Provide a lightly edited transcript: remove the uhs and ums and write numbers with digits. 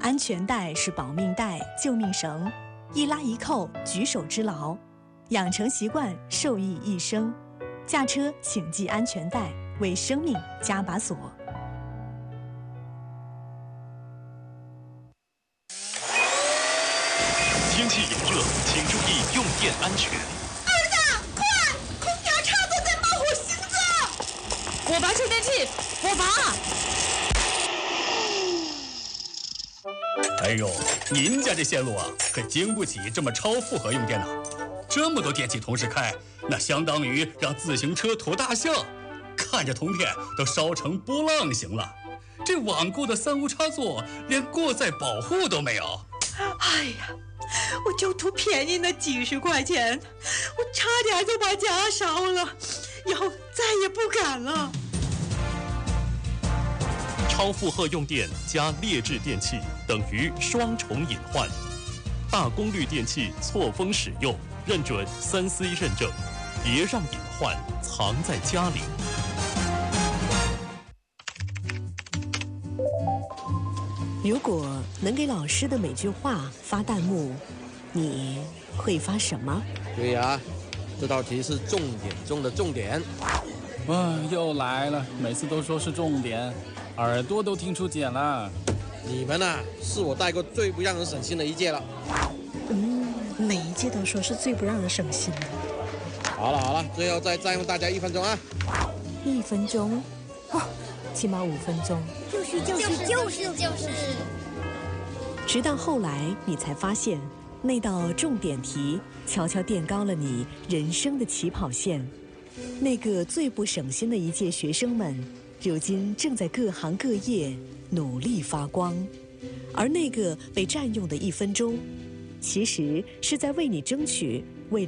安全带是保命带、救命绳，一拉一扣，举手之劳。养成习惯，受益一生。驾车请系安全带，为生命加把锁。 天气炎热，请注意用电安全。 儿子，快！空调插座在冒火星子！ 我拔充电器，我拔。 哎呦，您家这线路啊，可经不起这么超负荷用电呐！这么多电器同时开，那相当于让自行车驮大象，看着铜片都烧成波浪形了。这网购的3无插座连过载保护都没有。 哎呀，我就图便宜那几十块钱，我差点就把家烧了，以后再也不敢了。 超负荷用电加劣质电器等于双重隐患。大功率电器错峰使用，认准3C 认证，别让隐患藏在家里。 如果能给老师的每句话发弹幕，你会发什么？ 对呀，这道题是重点中的重点。 又来了，每次都说是重点，耳朵都听出茧了。 你们啊，是我带过最不让人省心的一届了。 每一届都说是最不让人省心的。 好了，最后再占用大家1分钟啊 ！1分钟，起码5分钟。 就是。 直到后来，你才发现，那道重点题悄悄垫高了你人生的起跑线。那个最不省心的一届学生们，如今正在各行各业努力发光，而那个被占用的1分钟，其实是在为你争取